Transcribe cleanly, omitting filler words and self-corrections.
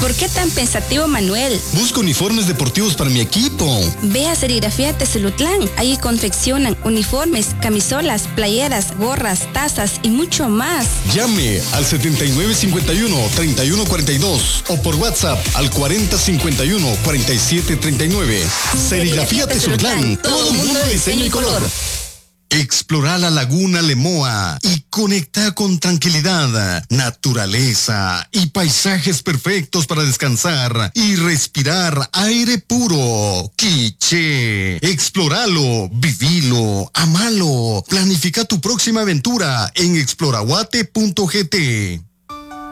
¿Por qué tan pensativo, Manuel? Busco uniformes deportivos para mi equipo. Ve a Serigrafía Tezulutlán. Ahí confeccionan uniformes, camisolas, playeras, gorras, tazas y mucho más. Llame al 7951-3142 o por WhatsApp al 4051-4739. Serigrafía Tezulutlán. Todo mundo de diseño y color. Explora la laguna Lemoa y conecta con tranquilidad, naturaleza y paisajes perfectos para descansar y respirar aire puro. Quiché. Explóralo, vivilo, amalo. Planifica tu próxima aventura en exploraguate.gt.